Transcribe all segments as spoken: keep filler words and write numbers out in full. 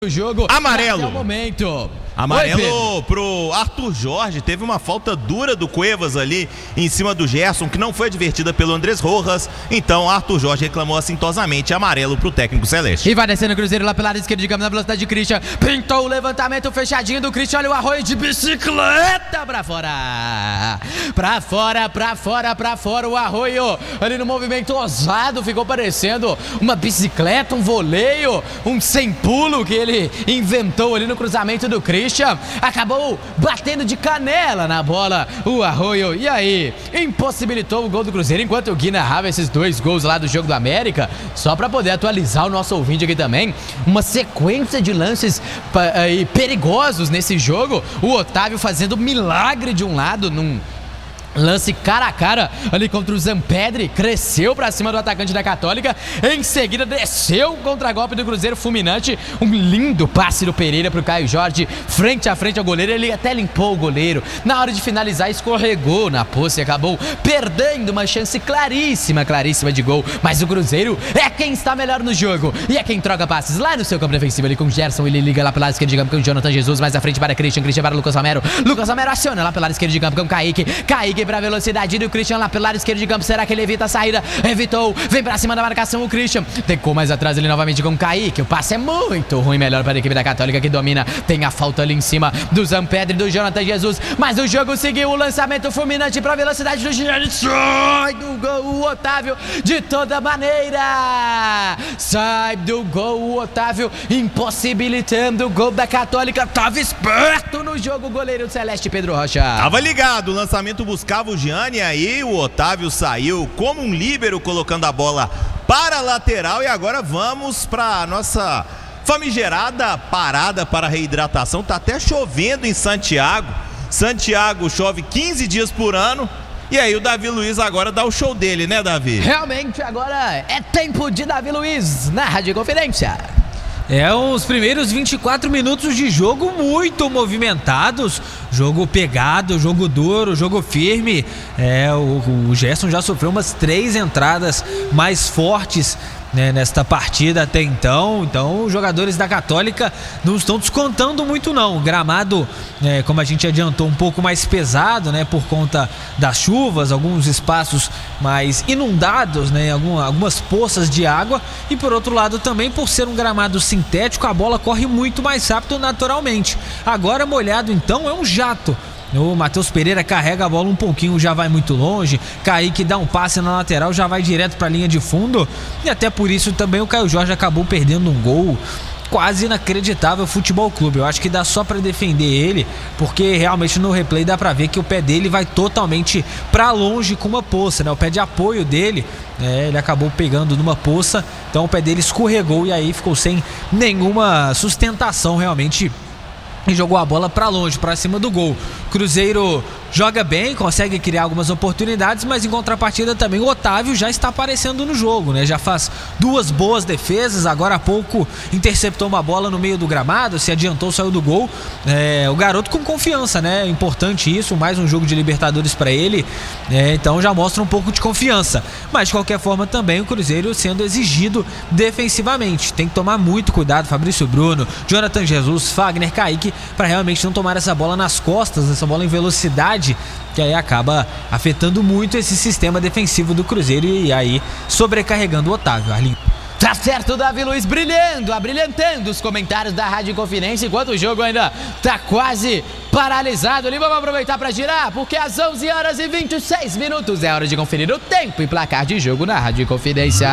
O jogo amarelo. Até o momento. Amarelo Oi, pro Arthur Jorge. Teve uma falta dura do Cuevas ali em cima do Gerson, que não foi advertida pelo Andrés Rojas. Então Arthur Jorge reclamou assintosamente. Amarelo pro técnico celeste. E vai descendo o Cruzeiro lá pela área esquerda, digamos, na velocidade de Christian. Pintou o levantamento fechadinho do Christian. Olha o Arroio de bicicleta pra fora. Pra fora, pra fora, pra fora. O Arroio ali no movimento ousado. Ficou parecendo uma bicicleta, um voleio, um sem pulo que ele inventou ali no cruzamento do Christian. Acabou batendo de canela na bola o Arroio, e aí impossibilitou o gol do Cruzeiro, enquanto o Gui narrava esses dois gols lá do jogo do América. Só para poder atualizar o nosso ouvinte aqui também, uma sequência de lances uh, perigosos nesse jogo. O Otávio fazendo milagre de um lado num lance cara a cara ali contra o Zampedri, cresceu pra cima do atacante da Católica, em seguida desceu o contragolpe do Cruzeiro fulminante, um lindo passe do Pereira pro Caio Jorge, frente a frente ao goleiro. Ele até limpou o goleiro, na hora de finalizar escorregou na poça e acabou perdendo uma chance claríssima, claríssima de gol. Mas o Cruzeiro é quem está melhor no jogo e é quem troca passes lá no seu campo defensivo ali com o Gerson. Ele liga lá pela área esquerda de campo com o Jonathan Jesus, mais à frente para Christian, Christian para Lucas Romero, Lucas Romero aciona lá pela área esquerda de campo com o Kaique, Kaique pra velocidade do Christian lá pelo lado esquerdo de campo. Será que ele evita a saída? Evitou, vem pra cima da marcação o Christian, tecou mais atrás ali novamente com o Kaique. O passe é muito ruim, melhor para a equipe da Católica que domina. Tem a falta ali em cima do Zampedri, do Jonathan Jesus, mas o jogo seguiu. O lançamento fulminante pra velocidade do Gianni, sai do gol o Otávio de toda maneira, sai do gol o Otávio, impossibilitando o gol da Católica. Tava esperto no jogo o goleiro do Celeste, Pedro Rocha. Tava ligado, o lançamento buscava o Gianni, aí o Otávio saiu como um líbero, colocando a bola para a lateral. E agora vamos para nossa famigerada parada para reidratação. Tá até chovendo em Santiago. Santiago chove quinze dias por ano. E aí o Davi Luiz agora dá o show dele, né, Davi? Realmente agora é tempo de Davi Luiz na Rádio Conferência. É, os primeiros vinte e quatro minutos de jogo muito movimentados, jogo pegado, jogo duro, jogo firme. É, o, o Gerson já sofreu umas três entradas mais fortes, né, nesta partida até então. Então os jogadores da Católica não estão descontando muito não. O gramado, é, como a gente adiantou, um pouco mais pesado, né, por conta das chuvas, alguns espaços mais inundados, né, algumas, algumas poças de água. E por outro lado também, por ser um gramado sintético, a bola corre muito mais rápido naturalmente. Agora molhado então é um jato. O Matheus Pereira carrega a bola um pouquinho, já vai muito longe. Kaique dá um passe na lateral, já vai direto para a linha de fundo. E até por isso também o Caio Jorge acabou perdendo um gol quase inacreditável. Futebol Clube, eu acho que dá só para defender ele, porque realmente no replay dá para ver que o pé dele vai totalmente para longe com uma poça, né? O pé de apoio dele, é, ele acabou pegando numa poça, então o pé dele escorregou e aí ficou sem nenhuma sustentação realmente. E jogou a bola para longe, para cima do gol. Cruzeiro joga bem, consegue criar algumas oportunidades, mas em contrapartida também o Otávio já está aparecendo no jogo, né? Já faz duas boas defesas, agora há pouco interceptou uma bola no meio do gramado, se adiantou, saiu do gol. É, o garoto com confiança, né? Importante isso, mais um jogo de Libertadores para ele, é, então já mostra um pouco de confiança. Mas de qualquer forma também o Cruzeiro sendo exigido defensivamente. Tem que tomar muito cuidado, Fabrício Bruno, Jonathan Jesus, Fagner, Kaique, para realmente não tomar essa bola nas costas, essa bola em velocidade, que aí acaba afetando muito esse sistema defensivo do Cruzeiro e aí sobrecarregando o Otávio. Arlindo. Tá certo, Davi Luiz brilhando, abrilhantando os comentários da Rádio Conferência, enquanto o jogo ainda tá quase paralisado ali. Vamos aproveitar para girar, porque às onze horas e vinte e seis minutos é hora de conferir o tempo e placar de jogo na Rádio Conferência.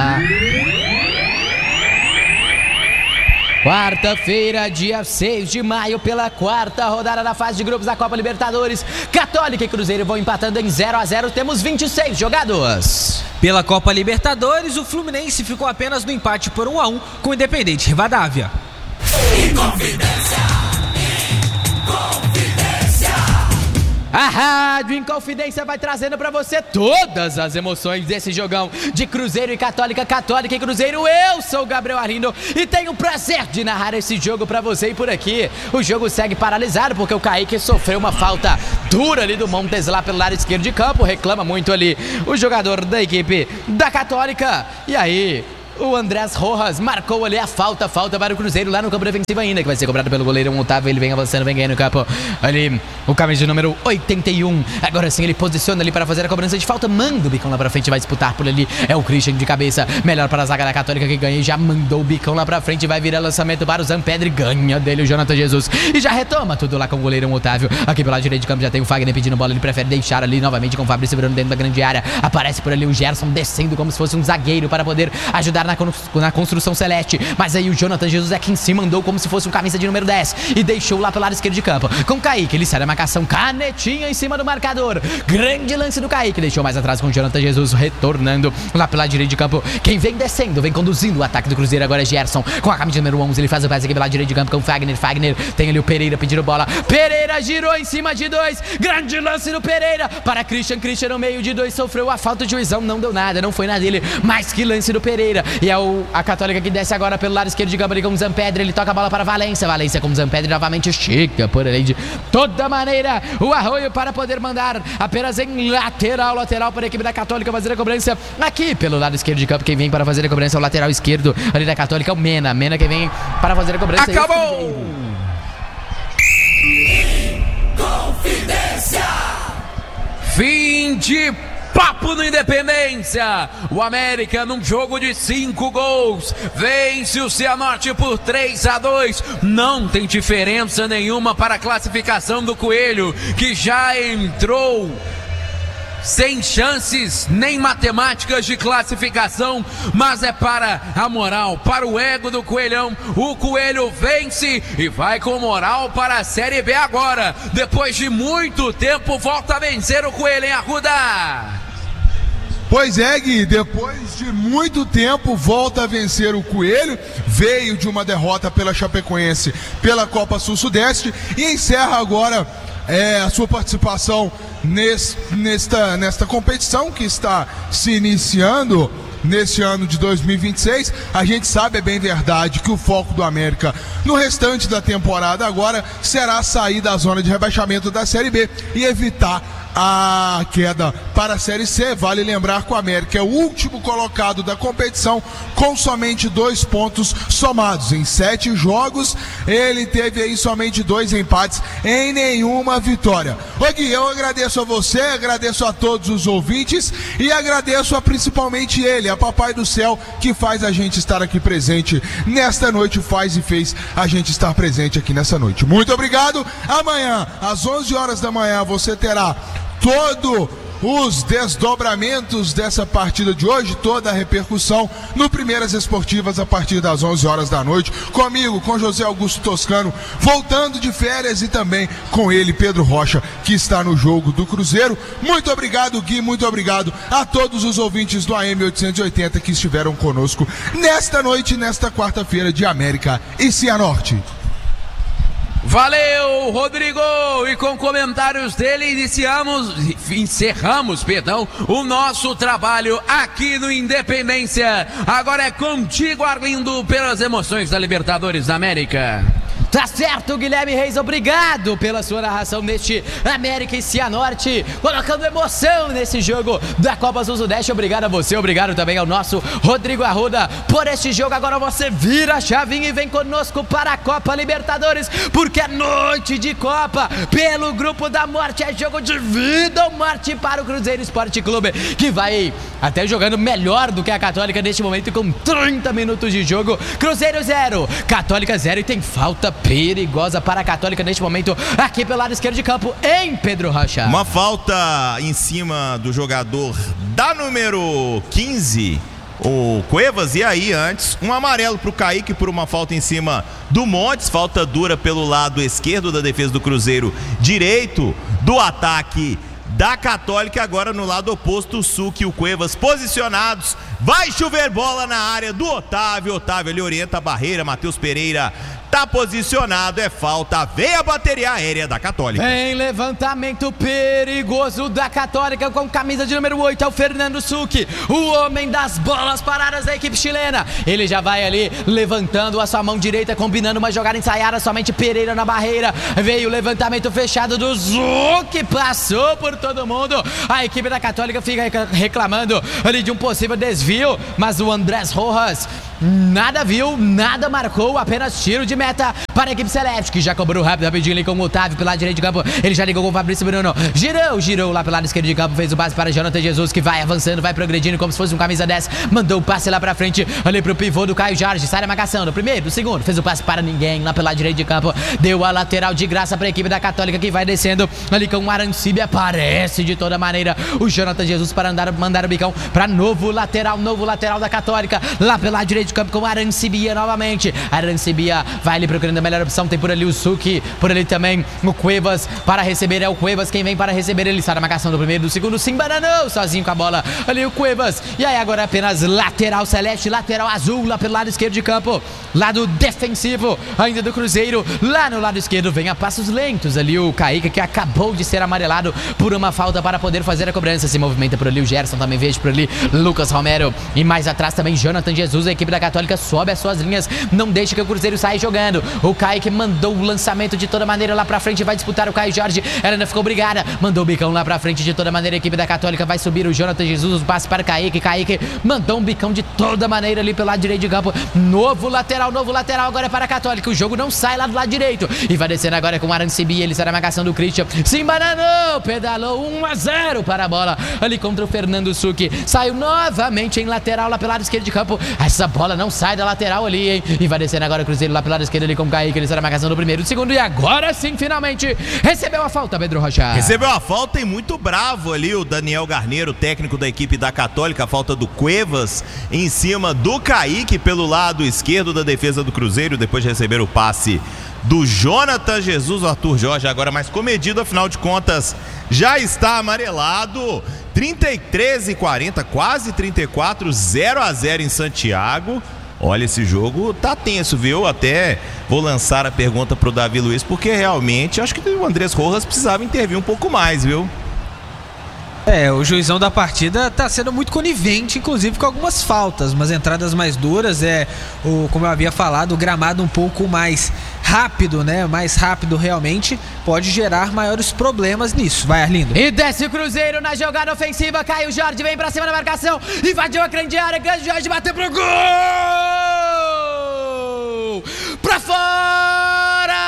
Quarta-feira, dia seis de maio, pela quarta rodada da fase de grupos da Copa Libertadores, Católica e Cruzeiro vão empatando em zero a zero, temos vinte e seis jogados. Pela Copa Libertadores, o Fluminense ficou apenas no empate por um a um com o Independente Rivadavia. Inconfidência, Inconfidência. A Rádio Inconfidência vai trazendo pra você todas as emoções desse jogão de Cruzeiro e Católica, Católica e Cruzeiro. Eu sou o Gabriel Arlindo e tenho o prazer de narrar esse jogo pra você. E por aqui o jogo segue paralisado porque o Kaique sofreu uma falta dura ali do Montes lá pelo lado esquerdo de campo. Reclama muito ali o jogador da equipe da Católica. E aí O Andrés Rojas marcou ali a falta, falta para o Cruzeiro lá no campo defensivo ainda, que vai ser cobrado pelo goleiro Otávio. Ele vem avançando, vem ganhando o campo. Ali, o camisa de número oitenta e um. Agora sim, ele posiciona ali para fazer a cobrança de falta. Manda o bicão lá pra frente, vai disputar por ali. É o Christian de cabeça. Melhor para a zaga da Católica que ganha e já mandou o bicão lá pra frente. Vai virar lançamento para o Zampedri. Ganha dele o Jonathan Jesus. E já retoma tudo lá com o goleiro Otávio. Aqui pelo lado direito de campo já tem o Fagner pedindo bola. Ele prefere deixar ali novamente com o Fabrício Bruno dentro da grande área. Aparece por ali o Gerson descendo como se fosse um zagueiro para poder ajudar na, na construção celeste. Mas aí o Jonathan Jesus é quem se mandou como se fosse um camisa de número dez e deixou lá pelo lado esquerdo de campo com o Kaique. Ele sai da marcação, canetinha em cima do marcador. Grande lance do Kaique, deixou mais atrás com o Jonathan Jesus retornando lá pelo lado direito de campo. Quem vem descendo, vem conduzindo o ataque do Cruzeiro agora é Gerson com a camisa número onze. Ele faz o passe aqui pelo lado direito de campo com o Fagner. Fagner tem ali o Pereira pedindo bola. Pereira girou em cima de dois. Grande lance do Pereira para Christian. Christian no meio de dois sofreu a falta de juizão, não deu nada, não foi na dele. Mas que lance do Pereira. E é o, a Católica que desce agora pelo lado esquerdo de campo ali com o Zampedri. Ele toca a bola para Valência. Valência com o Zampedri novamente estica por ali de toda maneira o Arroio para poder mandar apenas em lateral. Lateral para a equipe da Católica fazer a cobrança aqui pelo lado esquerdo de campo. Quem vem para fazer a cobrança é o lateral esquerdo ali da Católica, é o Mena. Mena que vem para fazer a cobrança. Acabou! Confidência! Fim de papo no Independência. O América, num jogo de cinco gols, vence o Cianorte por três a dois. Não tem diferença nenhuma para a classificação do Coelho, que já entrou sem chances nem matemáticas de classificação, mas é para a moral, para o ego do Coelhão. O Coelho vence e vai com moral para a Série B agora. Depois de muito tempo, volta a vencer o Coelho em Arruda. Pois é, Gui, depois de muito tempo volta a vencer o Coelho, veio de uma derrota pela Chapecoense pela Copa Sul-Sudeste e encerra agora é, a sua participação nesse, nesta, nesta competição que está se iniciando nesse ano de dois mil e vinte e seis. A gente sabe, é bem verdade, que o foco do América no restante da temporada agora será sair da zona de rebaixamento da Série B e evitar a queda para a Série C. Vale lembrar que o América é o último colocado da competição com somente dois pontos somados. Em sete jogos, ele teve aí somente dois empates em nenhuma vitória. Ô Gui, eu agradeço a você, agradeço a todos os ouvintes e agradeço a principalmente ele, a Papai do Céu, que faz a gente estar aqui presente nesta noite, faz e fez a gente estar presente aqui nessa noite. Muito obrigado. Amanhã, às onze horas da manhã, você terá todo os desdobramentos dessa partida de hoje, toda a repercussão no Primeiras Esportivas a partir das onze horas da noite, comigo, com José Augusto Toscano, voltando de férias, e também com ele, Pedro Rocha, que está no jogo do Cruzeiro. Muito obrigado, Gui, muito obrigado a todos os ouvintes do A M oitocentos e oitenta que estiveram conosco nesta noite, nesta quarta-feira de América e Cianorte. Valeu, Rodrigo! E com comentários dele iniciamos, encerramos, perdão, o nosso trabalho aqui no Independência. Agora é contigo, Arlindo, pelas emoções da Libertadores da América. Tá certo, Guilherme Reis, obrigado pela sua narração neste América e Cianorte, colocando emoção nesse jogo da Copa Sul-Sudeste. Obrigado a você, obrigado também ao nosso Rodrigo Arruda por este jogo. Agora você vira a chavinha e vem conosco para a Copa Libertadores, porque é noite de Copa pelo Grupo da Morte, é jogo de vida ou morte para o Cruzeiro Esporte Clube, que vai até jogando melhor do que a Católica neste momento, com trinta minutos de jogo. Cruzeiro zero, Católica zero, e tem falta perigosa para a Católica neste momento aqui pelo lado esquerdo de campo em Pedro Rocha. Uma falta em cima do jogador da número quinze, o Cuevas, e aí antes um amarelo para o Kaique por uma falta em cima do Montes, falta dura pelo lado esquerdo da defesa do Cruzeiro, direito do ataque da Católica. Agora no lado oposto, o Suki e o Cuevas posicionados, vai chover bola na área do Otávio. Otávio, ele orienta a barreira, Matheus Pereira tá tá posicionado, é falta, vem a bateria aérea da Católica. Vem levantamento perigoso da Católica com camisa de número oito, é o Fernando Succhi, o homem das bolas paradas da equipe chilena. Ele já vai ali levantando a sua mão direita, combinando uma jogada ensaiada, somente Pereira na barreira. Veio o levantamento fechado do Succhi, passou por todo mundo. A equipe da Católica fica reclamando ali de um possível desvio, mas o Andrés Rojas nada viu, nada marcou, apenas tiro de meta para a equipe celeste, que já cobrou rápido, rapidinho ali com o Otávio pelo lado direito de campo. Ele já ligou com o Fabrício Bruno, girou, girou lá pelo lado esquerdo de campo, fez o passe para Jonathan Jesus, que vai avançando, vai progredindo como se fosse um camisa dez, mandou o passe lá pra frente, ali pro pivô do Caio Jorge, sai da marcação, do primeiro, do segundo, fez o passe para ninguém lá pelo lado direito de campo, deu a lateral de graça para a equipe da Católica, que vai descendo ali com o Arancibia, aparece de toda maneira o Jonathan Jesus para andar, mandar o bicão para novo lateral, novo lateral da Católica, lá pelo lado direito de campo com o Arancibia novamente. Arancibia vai ali procurando a melhor opção, tem por ali o Succhi, por ali também o Cuevas para receber, é o Cuevas quem vem para receber, ele sai da marcação do primeiro, do segundo, se embananou sozinho com a bola, ali o Cuevas, e aí agora apenas lateral celeste, lateral azul lá pelo lado esquerdo de campo, lado defensivo ainda do Cruzeiro, lá no lado esquerdo vem a passos lentos ali o Kaique, que acabou de ser amarelado por uma falta para poder fazer a cobrança, se movimenta por ali o Gerson, também vejo por ali Lucas Romero, e mais atrás também Jonathan Jesus, a equipe da Católica sobe as suas linhas, não deixa que o Cruzeiro saia jogando, o Kaique mandou o lançamento de toda maneira lá pra frente, vai disputar o Caio Jorge, ela ainda ficou obrigada, mandou o bicão lá pra frente de toda maneira, a equipe da Católica vai subir o Jonathan Jesus, o passe para Kaique, Kaique mandou um bicão de toda maneira ali pelo lado direito de campo, novo lateral, novo lateral agora é para a Católica, o jogo não sai lá do lado direito, e vai descendo agora com o Arancibia, ele sai na marcação do Christian, se embananou, pedalou um a zero para a bola, ali contra o Fernando Succhi, saiu novamente em lateral lá pelo lado esquerdo de campo, essa bola não sai da lateral ali, hein? E vai descendo agora o Cruzeiro lá pelo lado esquerdo ali com o Kaique, ele sai na marcação do primeiro, do segundo, e agora sim, finalmente, recebeu a falta, Pedro Rocha. Recebeu a falta e muito bravo ali o Daniel Garneiro, técnico da equipe da Católica, a falta do Cuevas em cima do Kaique pelo lado esquerdo da defesa do Cruzeiro, depois de receber o passe do Jonathan Jesus. O Arthur Jorge agora mais comedido, afinal de contas já está amarelado. Trinta e três e quarenta, quase trinta e quatro, zero a zero em Santiago. Olha, esse jogo tá tenso, viu? Até vou lançar a pergunta pro Davi Luiz, porque realmente acho que o Andrés Rojas precisava intervir um pouco mais, viu? É, o juizão da partida tá sendo muito conivente, inclusive com algumas faltas, umas entradas mais duras, é, o, como eu havia falado, o gramado um pouco mais rápido, né? Mais rápido realmente, pode gerar maiores problemas nisso. Vai, Arlindo. E desce o Cruzeiro na jogada ofensiva, Caio Jorge vem pra cima da marcação, invadiu a grande área, Caio Jorge bateu pro gol! Pra fora!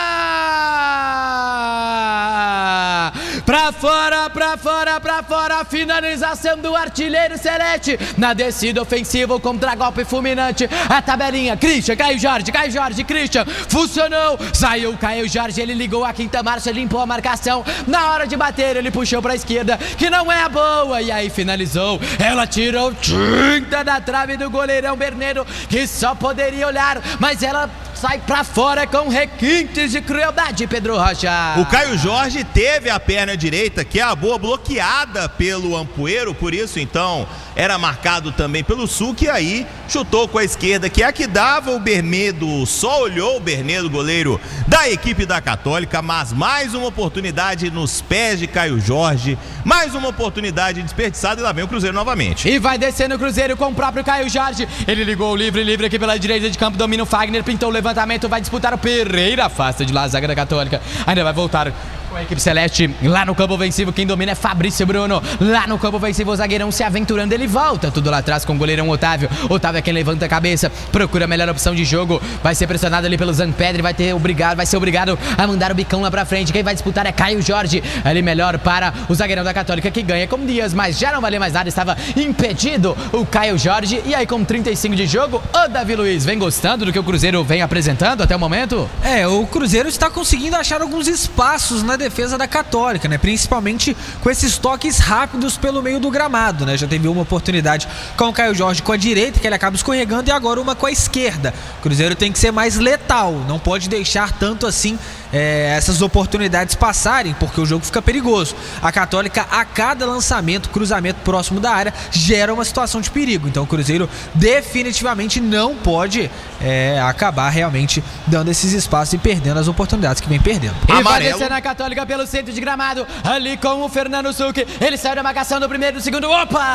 Pra fora, pra fora, pra fora, finalização do artilheiro celeste, na descida ofensiva, o contra-golpe fulminante, a tabelinha, Christian, Caio Jorge, Caio Jorge, Christian, funcionou, saiu o Caio Jorge, ele ligou a quinta marcha, limpou a marcação, na hora de bater ele puxou pra esquerda, que não é a boa, e aí finalizou, ela tirou tinta da trave do goleirão Berneiro, que só poderia olhar, mas ela sai pra fora com requintes de crueldade, Pedro Rocha. O Caio Jorge teve a perna direita, que é a boa, bloqueada pelo Ampuero, por isso então era marcado também pelo Succhi, e aí chutou com a esquerda, que é a que dava o Bernedo, só olhou o Bernedo, goleiro da equipe da Católica, mas mais uma oportunidade nos pés de Caio Jorge, mais uma oportunidade desperdiçada, e lá vem o Cruzeiro novamente. E vai descendo o Cruzeiro com o próprio Caio Jorge, ele ligou o livre, livre aqui pela direita de campo, domina o Fagner, pintou o levantamento, vai disputar o Pereira, afasta de lá a zaga da Católica, ainda vai voltar com a equipe celeste, lá no campo ofensivo, quem domina é Fabrício Bruno, lá no campo ofensivo o zagueirão se aventurando, ele volta, tudo lá atrás com o goleirão Otávio, Otávio é quem levanta a cabeça, procura a melhor opção de jogo, vai ser pressionado ali pelo Zanpedri, vai ter obrigado, vai ser obrigado a mandar o bicão lá pra frente, quem vai disputar é Caio Jorge, ali melhor para o zagueirão da Católica, que ganha com Dias, mas já não valia mais nada, estava impedido o Caio Jorge, e aí com trinta e cinco de jogo, o Davi Luiz vem gostando do que o Cruzeiro vem apresentando até o momento? É, o Cruzeiro está conseguindo achar alguns espaços na defesa da Católica, né? Principalmente com esses toques rápidos pelo meio do gramado, né? Já teve uma oportunidade com o Caio Jorge com a direita, que ele acaba escorregando, e agora uma com a esquerda. O Cruzeiro tem que ser mais letal, não pode deixar tanto assim é, essas oportunidades passarem, porque o jogo fica perigoso. A Católica, a cada lançamento, cruzamento próximo da área, gera uma situação de perigo. Então o Cruzeiro definitivamente não pode é, acabar realmente dando esses espaços e perdendo as oportunidades que vem perdendo. E vai descer na Católica pelo centro de gramado, ali com o Fernando Succhi. Ele saiu da marcação do primeiro, do segundo.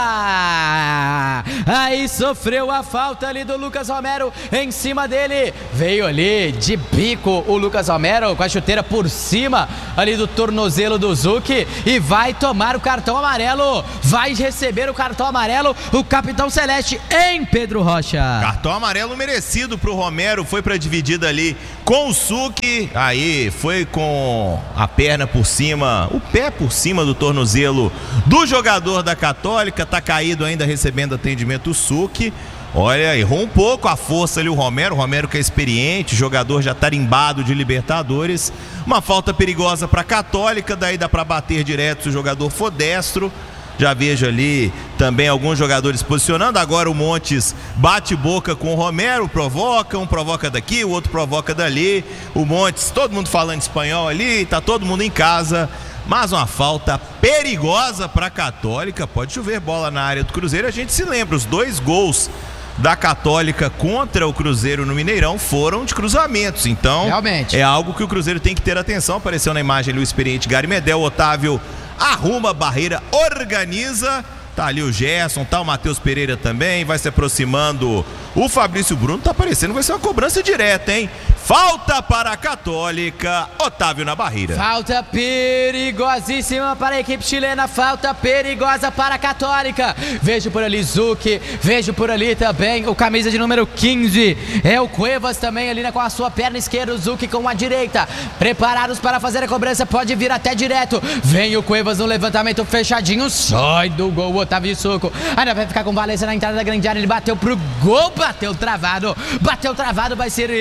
Opa! Aí sofreu a falta ali do Lucas Romero em cima dele. Veio ali de bico o Lucas Romero com a chuteira por cima ali do tornozelo do Succhi e vai tomar o cartão amarelo. Vai receber o cartão amarelo o capitão celeste em Pedro Rocha. Cartão amarelo merecido pro Romero, foi pra dividida ali com o Succhi. Aí foi com a perna por cima, o pé por cima do tornozelo do jogador da Católica. Tá caído ainda recebendo atendimento o Succhi. Olha, errou um pouco a força ali o Romero. O Romero que é experiente, jogador já tarimbado de Libertadores. Uma falta perigosa pra Católica, daí dá pra bater direto se o jogador for destro. Já vejo ali também alguns jogadores posicionando. Agora o Montes bate boca com o Romero, provoca, um provoca daqui, o outro provoca dali. O Montes, todo mundo falando espanhol ali, tá todo mundo em casa. Mas uma falta perigosa para a Católica. Pode chover bola na área do Cruzeiro. A gente se lembra, os dois gols da Católica contra o Cruzeiro no Mineirão foram de cruzamentos. Então, realmente, é algo que o Cruzeiro tem que ter atenção. Apareceu na imagem ali o experiente Gary Medel. Otávio arruma a barreira, organiza. Tá ali o Gerson, tá o Matheus Pereira também. Vai se aproximando o Fabrício Bruno. Tá aparecendo, vai ser uma cobrança direta, hein? Falta para a Católica. Otávio na barreira. Falta perigosíssima para a equipe chilena. Falta perigosa para a Católica. Vejo por ali Succhi. Vejo por ali também o camisa de número quinze. É o Cuevas também ali, né, com a sua perna esquerda. O Succhi com a direita. Preparados para fazer a cobrança. Pode vir até direto. Vem o Cuevas no levantamento fechadinho. Sai do gol o Otávio de Soco. Ainda vai ficar com o Valência na entrada da grande área. Ele bateu pro gol. Bateu travado. Bateu travado. Vai ser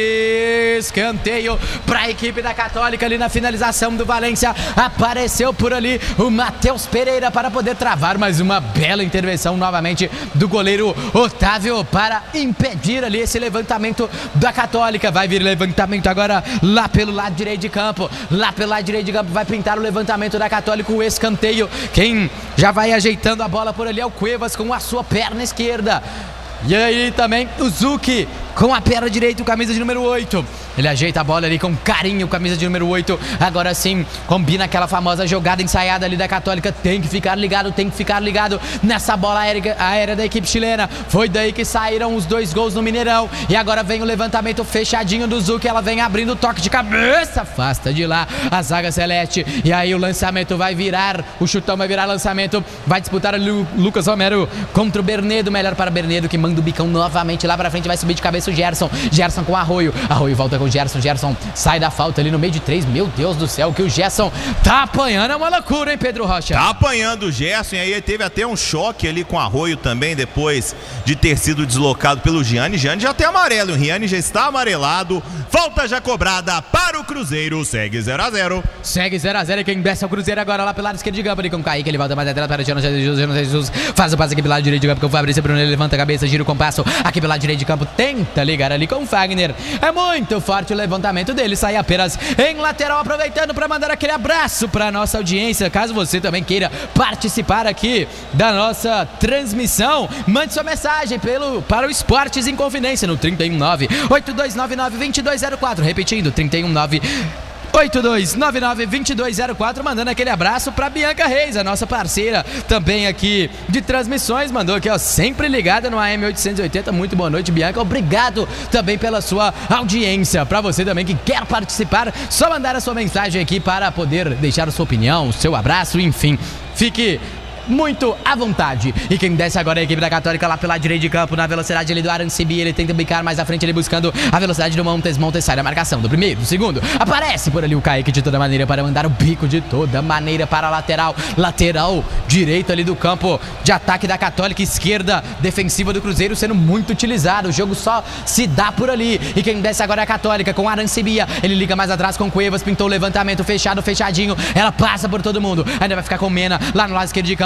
escanteio para a equipe da Católica ali na finalização do Valência. Apareceu por ali o Matheus Pereira para poder travar mais uma bela intervenção novamente do goleiro Otávio para impedir ali esse levantamento da Católica. Vai vir levantamento agora lá pelo lado direito de campo. Lá pelo lado direito de campo vai pintar o levantamento da Católica, o escanteio. Quem já vai ajeitando a bola por ali é o Cuevas com a sua perna esquerda. E aí também o Succhi com a perna direita, o camisa de número oito. Ele ajeita a bola ali com carinho, camisa de número oito. Agora sim, combina aquela famosa jogada ensaiada ali da Católica. Tem que ficar ligado, tem que ficar ligado nessa bola aérea, aérea da equipe chilena. Foi daí que saíram os dois gols no Mineirão. E agora vem o levantamento fechadinho do Succhi. Ela vem abrindo o toque de cabeça. Afasta de lá a zaga celeste. E aí o lançamento vai virar, o chutão vai virar lançamento. Vai disputar ali o Lucas Romero contra o Bernedo. Melhor para Bernedo, que manda o bicão novamente lá pra frente. Vai subir de cabeça o Gerson. Gerson com Arroio. Arroio volta com o Gerson. Gerson sai da falta ali no meio de três. Meu Deus do céu, que o Gerson tá apanhando é uma loucura, hein, Pedro Rocha? Tá apanhando o Gerson. E aí teve até um choque ali com o Arroio também, depois de ter sido deslocado pelo Gianni. Gianni já tem amarelo. O Gianni já está amarelado. Falta já cobrada para o Cruzeiro. Segue zero a zero. Segue zero a zero. E quem desce é o Cruzeiro agora lá pelo lado esquerdo de campo ali com o Kaique. Ele volta mais atrás para o Gianni Jesus. Gianni Jesus faz o passe aqui pelo lado direito de campo com o Fabrício Bruno. Ele levanta a cabeça, gira o compasso aqui pelo lado direito de campo. Tenta ligar ali com o Fagner. É muito forte o levantamento dele. Sai apenas em lateral, aproveitando para mandar aquele abraço para nossa audiência. Caso você também queira participar aqui da nossa transmissão, mande sua mensagem pelo, para o Esportes em Confidência no trinta e um nove, oito dois nove nove, dois dois zero quatro. Repetindo, trinta e um nove, oito dois nove nove, dois dois zero quatro, mandando aquele abraço pra Bianca Reis, a nossa parceira também aqui de transmissões, mandou aqui, ó, sempre ligada no A M oitocentos e oitenta. Muito boa noite, Bianca, obrigado também pela sua audiência. Pra você também que quer participar, só mandar a sua mensagem aqui para poder deixar a sua opinião, o seu abraço, enfim, fique muito à vontade. E quem desce agora é a equipe da Católica lá pela direita de campo, na velocidade ali do Arancibi. Ele tenta bicar mais à frente, ele buscando a velocidade do Montes. Montes sai da marcação do primeiro, do segundo. Aparece por ali o Kaique de toda maneira para mandar o bico de toda maneira para a lateral. Lateral direito ali do campo de ataque da Católica, esquerda defensiva do Cruzeiro sendo muito utilizado. O jogo só se dá por ali. E quem desce agora é a Católica com Arancibia. Ele liga mais atrás com Cuevas, pintou o levantamento fechado, fechadinho. Ela passa por todo mundo. Ainda vai ficar com Mena lá no lado esquerdo de campo.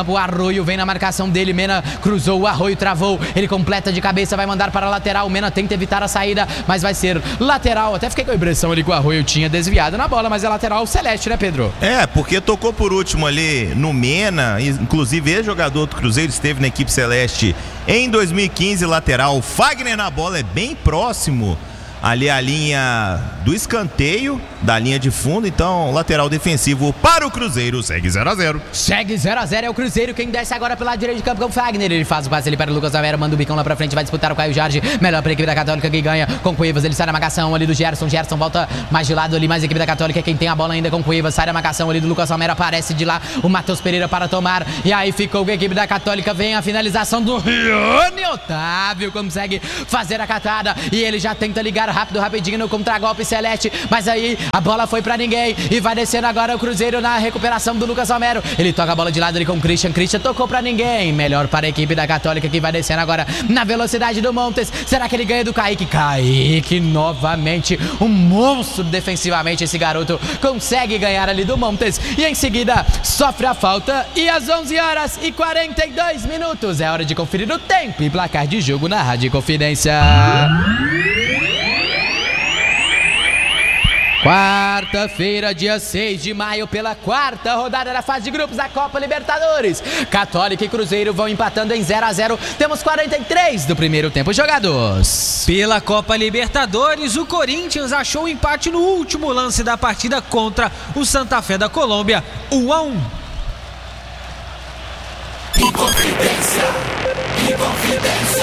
campo, o Arroio vem na marcação dele, Mena cruzou, o Arroio travou, ele completa de cabeça, vai mandar para a lateral, o Mena tenta evitar a saída, mas vai ser lateral. Até fiquei com a impressão ali que o Arroio tinha desviado na bola, mas é lateral celeste, né, Pedro? É, porque tocou por último ali no Mena, inclusive ex-jogador do Cruzeiro, esteve na equipe celeste em dois mil e quinze, lateral. O Fagner na bola é bem próximo ali a linha do escanteio, da linha de fundo, então lateral defensivo para o Cruzeiro, segue zero a zero. Segue zero a zero, é o Cruzeiro quem desce agora pelo lado direito de campo com o Fagner, ele faz o passe ali para o Lucas Romero, manda o bicão lá pra frente, vai disputar o Caio Jorge, melhor para a equipe da Católica que ganha com Cuevas, ele sai da marcação ali do Gerson, Gerson volta mais de lado ali, mais a equipe da Católica, quem tem a bola ainda com Cuevas, sai da marcação ali do Lucas Romero, aparece de lá o Matheus Pereira para tomar, e aí ficou com a equipe da Católica, vem a finalização do Rione, Otávio consegue fazer a catada, e ele já tenta ligar rápido, rapidinho no contragolpe celeste, mas aí a bola foi pra ninguém e vai descendo agora o Cruzeiro na recuperação do Lucas Romero. Ele toca a bola de lado ali com o Christian, Christian tocou pra ninguém, melhor para a equipe da Católica que vai descendo agora na velocidade do Montes. Será que ele ganha do Kaique? Kaique novamente, um monstro defensivamente, esse garoto consegue ganhar ali do Montes e em seguida sofre a falta e às onze horas e quarenta e dois minutos é hora de conferir o tempo e placar de jogo na Rádio Confidência. Quarta-feira, dia seis de maio, pela quarta rodada da fase de grupos da Copa Libertadores. Católica e Cruzeiro vão empatando em zero a zero. Temos quarenta e três do primeiro tempo jogados. Pela Copa Libertadores, o Corinthians achou o empate no último lance da partida contra o Santa Fé da Colômbia, um a um. Inconfidência, Inconfidência,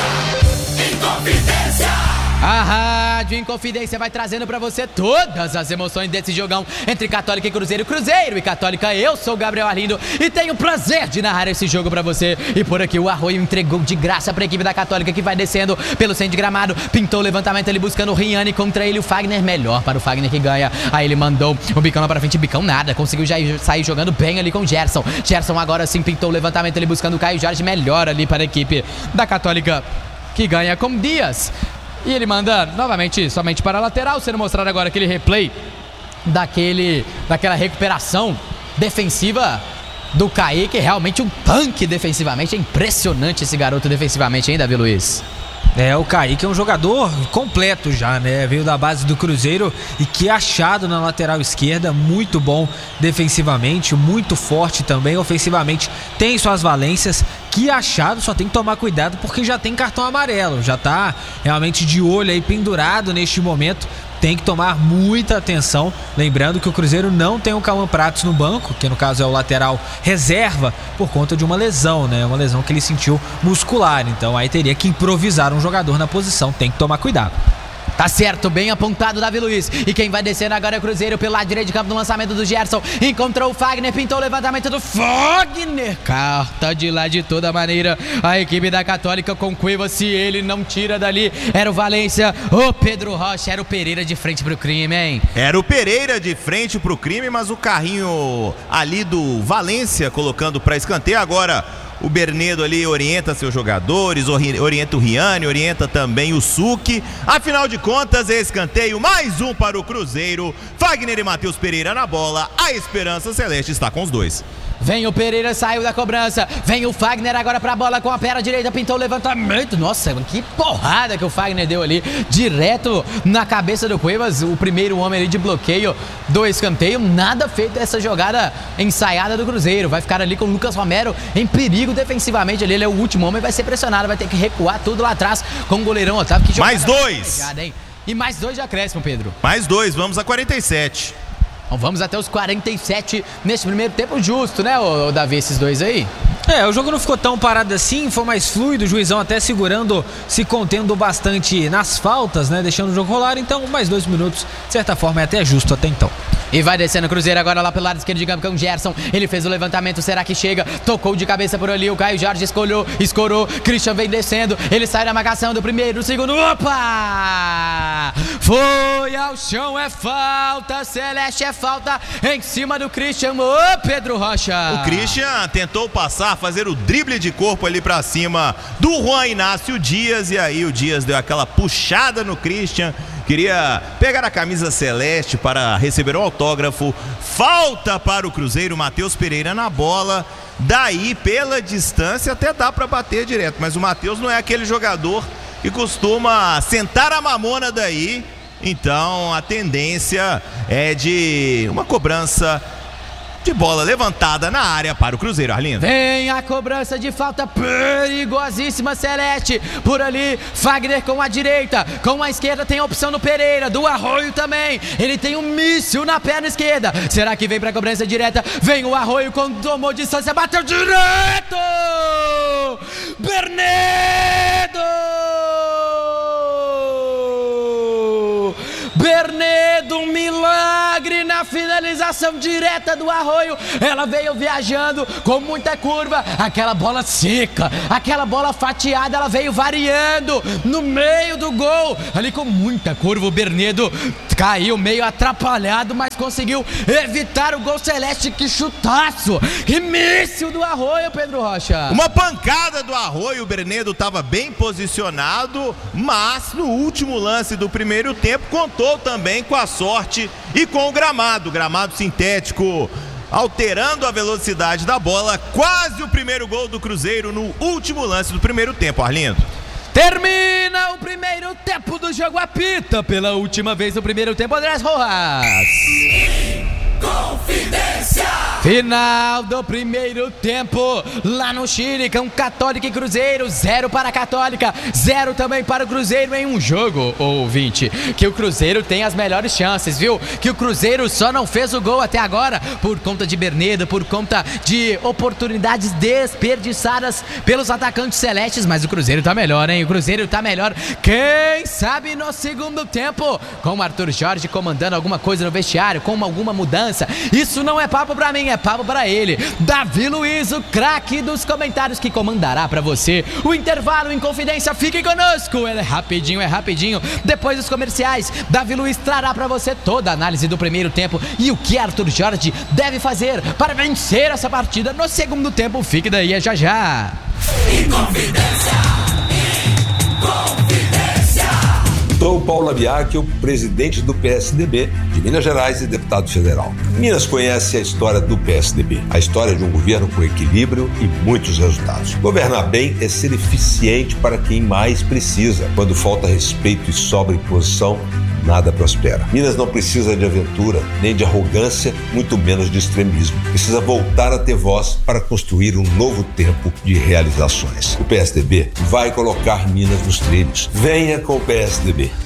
Inconfidência. A Rádio Inconfidência vai trazendo pra você todas as emoções desse jogão entre Católica e Cruzeiro, Cruzeiro e Católica. Eu sou o Gabriel Arlindo e tenho o prazer de narrar esse jogo pra você. E por aqui o Arroio entregou de graça pra equipe da Católica que vai descendo pelo centro de gramado, pintou o levantamento ali buscando o Riane contra ele, o Fagner, melhor para o Fagner que ganha. Aí ele mandou o bicão lá pra frente, bicão nada, conseguiu já sair jogando bem ali com o Gerson. Gerson agora sim pintou o levantamento ali buscando o Caio Jorge, melhor ali para a equipe da Católica que ganha com Dias. E ele manda novamente somente para a lateral, sendo mostrado agora aquele replay daquele, daquela recuperação defensiva do Kaique. Realmente um tanque defensivamente, é impressionante esse garoto defensivamente, hein, Davi Luiz? É, o Kaique é um jogador completo já, né? Veio da base do Cruzeiro e que achado na lateral esquerda, muito bom defensivamente, muito forte também, ofensivamente tem suas valências. Que achado, só tem que tomar cuidado porque já tem cartão amarelo, já tá realmente de olho aí pendurado neste momento. Tem que tomar muita atenção, lembrando que o Cruzeiro não tem o Cauã Pratos no banco, que no caso é o lateral reserva, por conta de uma lesão, né? Uma lesão que ele sentiu muscular, então aí teria que improvisar um jogador na posição, tem que tomar cuidado. Tá certo, bem apontado Davi Luiz. E quem vai descendo agora é o Cruzeiro pelo lado direito de campo no lançamento do Gerson. Encontrou o Fagner, pintou o levantamento do Fagner. Carta de lá de toda maneira. A equipe da Católica com Cueva, se ele não tira dali, era o Valência. O Pedro Rocha, era o Pereira de frente pro crime, hein? Era o Pereira de frente pro crime, mas o carrinho ali do Valência colocando pra escanteio agora. O Bernedo ali orienta seus jogadores, orienta o Riane, orienta também o Suki. Afinal de contas, escanteio, mais um para o Cruzeiro. Fagner e Matheus Pereira na bola. A esperança celeste está com os dois. Vem o Pereira, saiu da cobrança. Vem o Fagner agora pra bola com a perna direita, pintou o levantamento. Nossa, que porrada que o Fagner deu ali, direto na cabeça do Cuevas, o primeiro homem ali de bloqueio do escanteio. Nada feito essa jogada ensaiada do Cruzeiro. Vai ficar ali com o Lucas Romero em perigo defensivamente ali. Ele é o último homem, vai ser pressionado, vai ter que recuar tudo lá atrás com o goleirão Otávio. Que mais dois! Pegada, hein? E mais dois de acréscimo, Pedro. Mais dois, vamos a quarenta e sete. Então vamos até os quarenta e sete neste primeiro tempo, justo, né, ô, ô Davi, esses dois aí? É, o jogo não ficou tão parado assim, foi mais fluido, o juizão até segurando, se contendo bastante nas faltas, né, deixando o jogo rolar, então mais dois minutos, de certa forma é até justo até então. E vai descendo o Cruzeiro agora lá pelo lado esquerdo de campo com o Gerson. Ele fez o levantamento, será que chega? Tocou de cabeça por ali, o Caio Jorge escolheu, escorou. Christian vem descendo, ele sai da marcação do primeiro, do segundo. Opa! Foi ao chão, é falta, Celeste, é falta em cima do Christian. Ô, Pedro Rocha! O Christian tentou passar, fazer o drible de corpo ali pra cima do Juan Inácio Dias. E aí o Dias deu aquela puxada no Christian queria pegar a camisa celeste para receber o autógrafo. Falta para o Cruzeiro, Matheus Pereira na bola. Daí, pela distância, até dá para bater direto, mas o Matheus não é aquele jogador que costuma sentar a mamona daí. Então a tendência é de uma cobrança de bola levantada na área para o Cruzeiro, Arlindo. Vem a cobrança de falta perigosíssima, Celeste. Por ali, Fagner com a direita, com a esquerda tem a opção no Pereira, do Arroio também. Ele tem um míssil na perna esquerda. Será que vem para a cobrança direta? Vem o Arroio, quando tomou distância, bateu direto! Bernedo! Bernedo, um milagre na finalização direta do Arroio. Ela veio viajando com muita curva, aquela bola seca, aquela bola fatiada, ela veio variando no meio do gol, ali com muita curva. O Bernedo caiu meio atrapalhado, mas conseguiu evitar o gol celeste. Que chutaço, que míssil do Arroio, Pedro Rocha. Uma pancada do Arroio, o Bernedo estava bem posicionado, mas no último lance do primeiro tempo contou também com a sorte e com o gramado, gramado sintético, alterando a velocidade da bola. Quase o primeiro gol do Cruzeiro no último lance do primeiro tempo, Arlindo. Termina o primeiro tempo do jogo, apita pela última vez no primeiro tempo, Andrés Rojas. Confidência. Final do primeiro tempo lá no Chile, com Católica e Cruzeiro, zero para a Católica, zero também para o Cruzeiro em um jogo, ouvinte, que o Cruzeiro tem as melhores chances, viu? Que o Cruzeiro só não fez o gol até agora por conta de Bernedo, por conta de oportunidades desperdiçadas pelos atacantes celestes, mas o Cruzeiro tá melhor, hein? O Cruzeiro tá melhor, quem sabe no segundo tempo, com o Arthur Jorge comandando alguma coisa no vestiário, com alguma mudança. Isso não é papo pra mim, é papo pra ele. Davi Luiz, o craque dos comentários, que comandará pra você o intervalo em Confidência. Fique conosco, ele é rapidinho, é rapidinho. Depois dos comerciais, Davi Luiz trará pra você toda a análise do primeiro tempo e o que Arthur Jorge deve fazer para vencer essa partida no segundo tempo. Fique daí, é já já. Em Confidência. Em Confidência. Sou Paulo Abiac, o presidente do P S D B de Minas Gerais e deputado federal. Minas conhece a história do P S D B, a história de um governo com equilíbrio e muitos resultados. Governar bem é ser eficiente para quem mais precisa. Quando falta respeito e sobra imposição, nada prospera. Minas não precisa de aventura, nem de arrogância, muito menos de extremismo. Precisa voltar a ter voz para construir um novo tempo de realizações. O P S D B vai colocar Minas nos trilhos. Venha com o P S D B.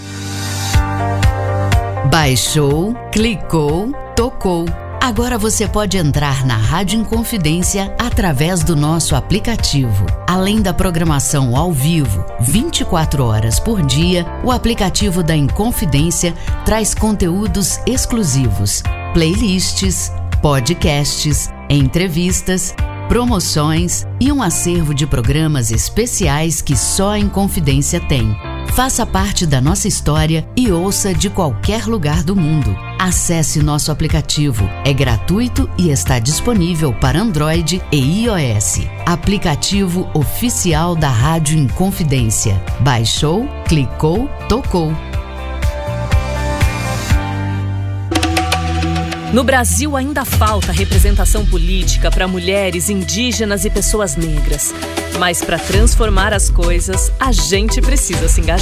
Baixou, clicou, tocou. Agora você pode entrar na Rádio Inconfidência através do nosso aplicativo. Além da programação ao vivo, vinte e quatro horas por dia, o aplicativo da Inconfidência traz conteúdos exclusivos, playlists, podcasts, entrevistas, promoções e um acervo de programas especiais que só a Inconfidência tem. Faça parte da nossa história e ouça de qualquer lugar do mundo. Acesse nosso aplicativo. É gratuito e está disponível para Android e iOS. Aplicativo oficial da Rádio Inconfidência. Baixou, clicou, tocou. No Brasil ainda falta representação política para mulheres, indígenas e pessoas negras. Mas para transformar as coisas, a gente precisa se engajar.